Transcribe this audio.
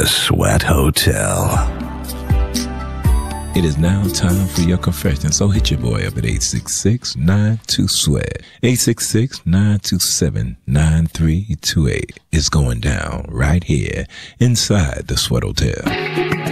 The Sweat Hotel. It is now time for your confession, so hit your boy up at 866-92-SWEAT. 866-927-9328. It's going down right here inside the Sweat Hotel.